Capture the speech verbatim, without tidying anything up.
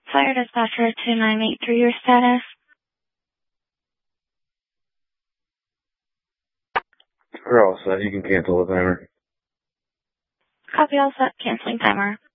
Fire dispatcher two nine eight three, your status. We're all set. You can cancel the timer. Copy, all set. Canceling timer.